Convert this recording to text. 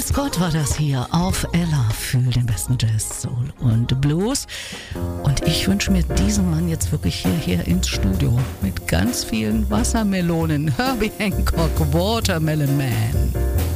Scott war das hier auf Ella für den besten Jazz, Soul und Blues. Und ich wünsche mir diesen Mann jetzt wirklich hierher ins Studio mit ganz vielen Wassermelonen. Herbie Hancock, Watermelon Man.